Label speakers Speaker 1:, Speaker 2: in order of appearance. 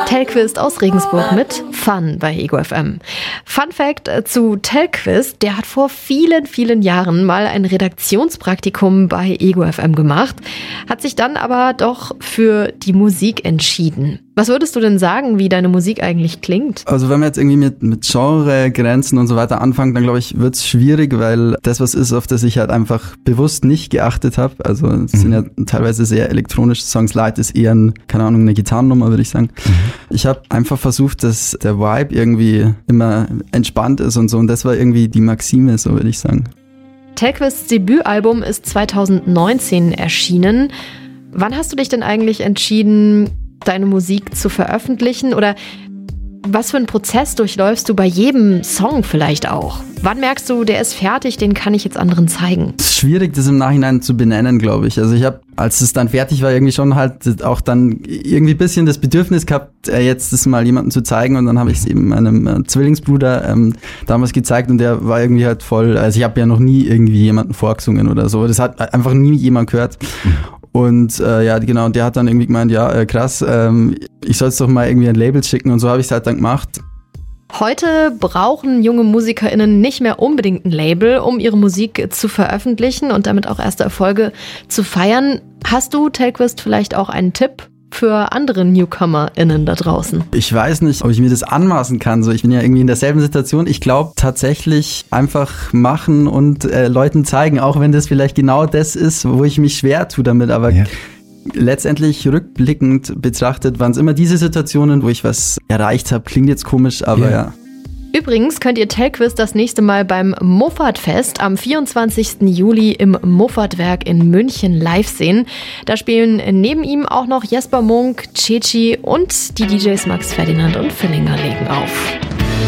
Speaker 1: Telquist aus Regensburg mit Fun bei Ego FM. Fun Fact zu Telquist, der hat vor vielen, vielen Jahren mal ein Redaktionspraktikum bei Ego FM gemacht, hat sich dann aber doch für die Musik entschieden. Was würdest du denn sagen, wie deine Musik eigentlich klingt?
Speaker 2: Also wenn man jetzt irgendwie mit Genregrenzen und so weiter anfängt, dann glaube ich, wird es schwierig, weil das was ist, auf das ich halt einfach bewusst nicht geachtet habe. Also es sind ja teilweise sehr elektronische Songs. Light ist eher eine Gitarrennummer, würde ich sagen. Ich habe einfach versucht, dass der Vibe irgendwie immer entspannt ist und so. Und das war irgendwie die Maxime, so würde ich sagen.
Speaker 1: Telquists Debütalbum ist 2019 erschienen. Wann hast du dich denn eigentlich entschieden, deine Musik zu veröffentlichen? Oder was für einen Prozess durchläufst du bei jedem Song vielleicht auch? Wann merkst du, der ist fertig, den kann ich jetzt anderen zeigen?
Speaker 2: Es ist schwierig, das im Nachhinein zu benennen, glaube ich. Also ich habe, als es dann fertig war, irgendwie schon halt auch dann irgendwie ein bisschen das Bedürfnis gehabt, jetzt das mal jemandem zu zeigen. Und dann habe ich es eben meinem Zwillingsbruder damals gezeigt und der war irgendwie halt voll, also ich habe ja noch nie irgendwie jemanden vorgesungen oder so. Das hat einfach nie jemand gehört. Und genau, und der hat dann irgendwie gemeint, krass, ich soll es doch mal irgendwie ein Label schicken und so habe ich es halt dann gemacht.
Speaker 1: Heute brauchen junge MusikerInnen nicht mehr unbedingt ein Label, um ihre Musik zu veröffentlichen und damit auch erste Erfolge zu feiern. Hast du, Telquist, vielleicht auch einen Tipp für andere NewcomerInnen da draußen?
Speaker 2: Ich weiß nicht, ob ich mir das anmaßen kann. So, ich bin ja irgendwie in derselben Situation. Ich glaube tatsächlich einfach machen und Leuten zeigen, auch wenn das vielleicht genau das ist, wo ich mich schwer tue damit. Aber letztendlich rückblickend betrachtet waren es immer diese Situationen, wo ich was erreicht habe. Klingt jetzt komisch, aber ja.
Speaker 1: Übrigens könnt ihr Telquist das nächste Mal beim Muffat-Fest am 24. Juli im Muffat-Werk in München live sehen. Da spielen neben ihm auch noch Jesper Munk, Ceci und die DJs Max Ferdinand und Fillinger legen auf.